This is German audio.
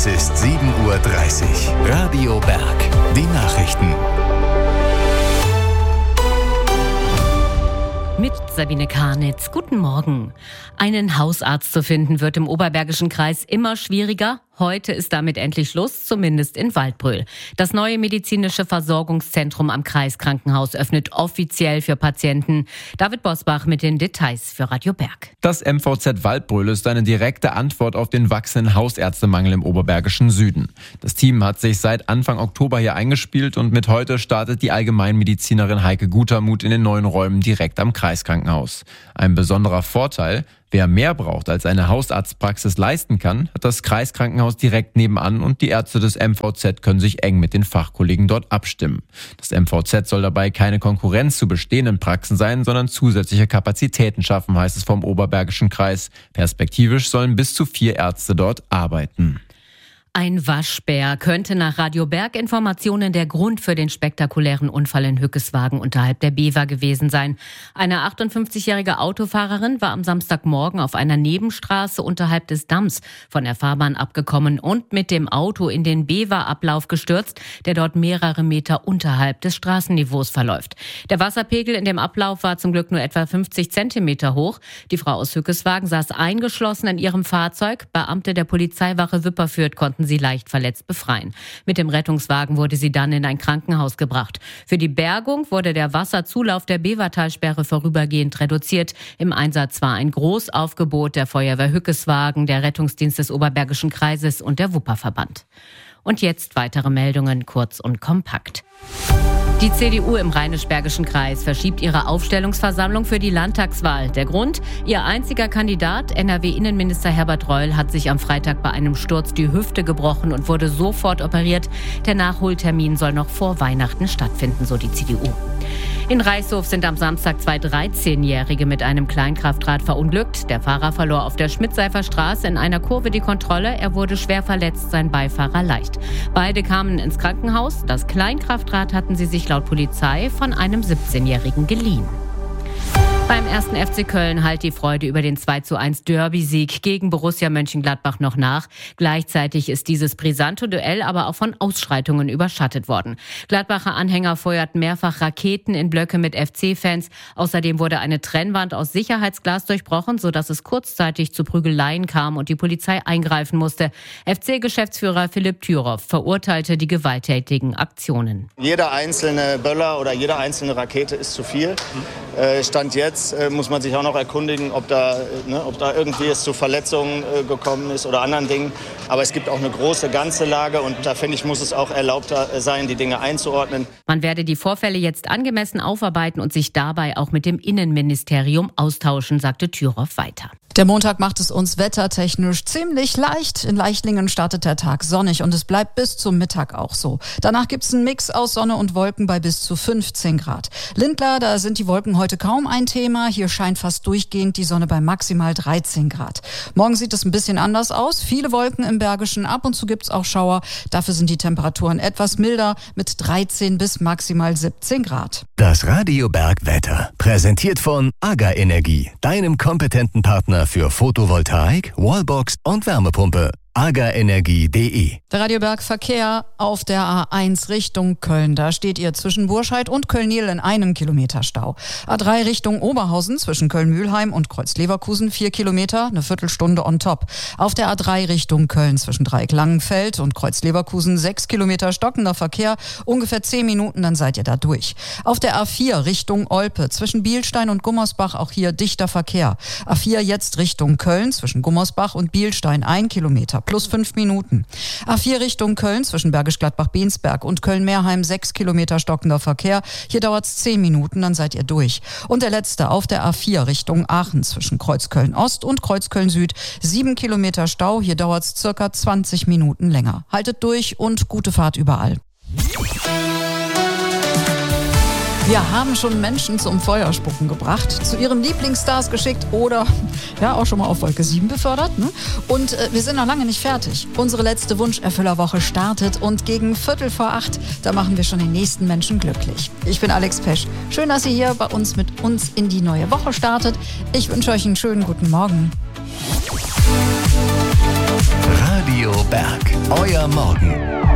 Es ist 7:30 Uhr. Radio Berg. Die Nachrichten. Mit Sabine Karnitz. Guten Morgen. Einen Hausarzt zu finden wird im Oberbergischen Kreis immer schwieriger. Heute ist damit endlich Schluss, zumindest in Waldbröl. Das neue medizinische Versorgungszentrum am Kreiskrankenhaus öffnet offiziell für Patienten. David Bosbach mit den Details für Radio Berg. Das MVZ Waldbröl ist eine direkte Antwort auf den wachsenden Hausärztemangel im oberbergischen Süden. Das Team hat sich seit Anfang Oktober hier eingespielt und mit heute startet die Allgemeinmedizinerin Heike Gutermuth in den neuen Räumen direkt am Kreiskrankenhaus. Ein besonderer Vorteil: Wer mehr braucht, als eine Hausarztpraxis leisten kann, hat das Kreiskrankenhaus direkt nebenan und die Ärzte des MVZ können sich eng mit den Fachkollegen dort abstimmen. Das MVZ soll dabei keine Konkurrenz zu bestehenden Praxen sein, sondern zusätzliche Kapazitäten schaffen, heißt es vom Oberbergischen Kreis. Perspektivisch sollen bis zu 4 Ärzte dort arbeiten. Ein Waschbär könnte nach Radio Berg Informationen der Grund für den spektakulären Unfall in Hückeswagen unterhalb der Bever gewesen sein. Eine 58-jährige Autofahrerin war am Samstagmorgen auf einer Nebenstraße unterhalb des Damms von der Fahrbahn abgekommen und mit dem Auto in den Bever-Ablauf gestürzt, der dort mehrere Meter unterhalb des Straßenniveaus verläuft. Der Wasserpegel in dem Ablauf war zum Glück nur etwa 50 Zentimeter hoch. Die Frau aus Hückeswagen saß eingeschlossen in ihrem Fahrzeug. Beamte der Polizeiwache Wipperfürth konnten sie leicht verletzt befreien. Mit dem Rettungswagen wurde sie dann in ein Krankenhaus gebracht. Für die Bergung wurde der Wasserzulauf der Bevertalsperre vorübergehend reduziert. Im Einsatz war ein Großaufgebot der Feuerwehr Hückeswagen, der Rettungsdienst des Oberbergischen Kreises und der Wupperverband. Und jetzt weitere Meldungen, kurz und kompakt. Die CDU im Rheinisch-Bergischen Kreis verschiebt ihre Aufstellungsversammlung für die Landtagswahl. Der Grund? Ihr einziger Kandidat, NRW-Innenminister Herbert Reul, hat sich am Freitag bei einem Sturz die Hüfte gebrochen und wurde sofort operiert. Der Nachholtermin soll noch vor Weihnachten stattfinden, so die CDU. In Reißhof sind am Samstag 2 13-Jährige mit einem Kleinkraftrad verunglückt. Der Fahrer verlor auf der Schmidtseifer Straße in einer Kurve die Kontrolle. Er wurde schwer verletzt, sein Beifahrer leicht. Beide kamen ins Krankenhaus. Das Kleinkraftrad hatten sie sich laut Polizei von einem 17-Jährigen geliehen. Beim 1. FC Köln hallt die Freude über den 2:1 Derby-Sieg gegen Borussia Mönchengladbach noch nach. Gleichzeitig ist dieses brisante Duell aber auch von Ausschreitungen überschattet worden. Gladbacher Anhänger feuerten mehrfach Raketen in Blöcke mit FC-Fans. Außerdem wurde eine Trennwand aus Sicherheitsglas durchbrochen, sodass es kurzzeitig zu Prügeleien kam und die Polizei eingreifen musste. FC-Geschäftsführer Philipp Thüroff verurteilte die gewalttätigen Aktionen. Jeder einzelne Böller oder jede einzelne Rakete ist zu viel. Stand jetzt muss man sich auch noch erkundigen, ob da irgendwie es zu Verletzungen gekommen ist oder anderen Dingen. Aber es gibt auch eine große ganze Lage und da finde ich, muss es auch erlaubter sein, die Dinge einzuordnen. Man werde die Vorfälle jetzt angemessen aufarbeiten und sich dabei auch mit dem Innenministerium austauschen, sagte Thüroff weiter. Der Montag macht es uns wettertechnisch ziemlich leicht. In Leichtlingen startet der Tag sonnig und es bleibt bis zum Mittag auch so. Danach gibt's einen Mix aus Sonne und Wolken bei bis zu 15 Grad. Lindlar, da sind die Wolken heute kaum ein Thema. Hier scheint fast durchgehend die Sonne bei maximal 13 Grad. Morgen sieht es ein bisschen anders aus. Viele Wolken im Bergischen, ab und zu gibt's auch Schauer. Dafür sind die Temperaturen etwas milder mit 13 bis maximal 17 Grad. Das Radio Berg Wetter. Präsentiert von AGA Energie, deinem kompetenten Partner für Photovoltaik, Wallbox und Wärmepumpe. agaenergie.de. Der Radio Berg Verkehr auf der A1 Richtung Köln. Da steht ihr zwischen Burscheid und Köln-Niel in 1 Kilometer Stau. A3 Richtung Oberhausen zwischen Köln-Mühlheim und Kreuz-Leverkusen 4 Kilometer, eine Viertelstunde on top. Auf der A3 Richtung Köln zwischen Dreieck-Langenfeld und Kreuz-Leverkusen 6 Kilometer stockender Verkehr, ungefähr 10 Minuten, dann seid ihr da durch. Auf der A4 Richtung Olpe zwischen Bielstein und Gummersbach auch hier dichter Verkehr. A4 jetzt Richtung Köln zwischen Gummersbach und Bielstein 1 Kilometer. Plus 5 Minuten. A4 Richtung Köln zwischen Bergisch Gladbach-Bensberg und Köln-Meerheim 6 Kilometer stockender Verkehr. Hier dauert es 10 Minuten, dann seid ihr durch. Und der letzte auf der A4 Richtung Aachen zwischen Kreuzköln-Ost und Kreuzköln-Süd 7 Kilometer Stau. Hier dauert es circa 20 Minuten länger. Haltet durch und gute Fahrt überall. Wir haben schon Menschen zum Feuerspucken gebracht, zu ihren Lieblingsstars geschickt oder ja auch schon mal auf Wolke 7 befördert. Ne? Und wir sind noch lange nicht fertig. Unsere letzte Wunscherfüllerwoche startet und gegen 7:45, da machen wir schon den nächsten Menschen glücklich. Ich bin Alex Pesch. Schön, dass ihr hier bei uns mit uns in die neue Woche startet. Ich wünsche euch einen schönen guten Morgen. Radio Berg. Euer Morgen.